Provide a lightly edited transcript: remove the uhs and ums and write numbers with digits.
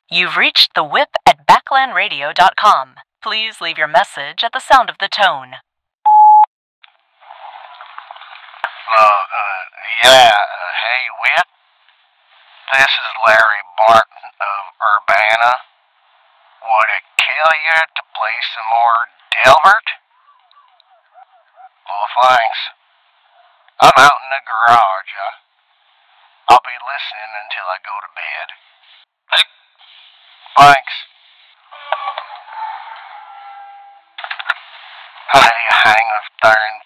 You've reached the whip at backlandradio.com. Please leave your message at the sound of the tone. Hey, Whit. This is Larry Barton of Urbana. Would it kill you to play some more Delbert? Well, thanks. I'm out in the garage. I'll be listening until I go to bed. Thanks. How do you hang with darn